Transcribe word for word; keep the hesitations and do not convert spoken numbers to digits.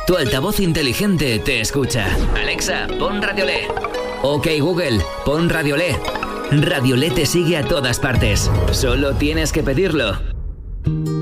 Tu altavoz inteligente te escucha. Alexa, pon Radiolé. Ok, Google, pon Radiolé. Radiolé te sigue a todas partes. Solo tienes que pedirlo.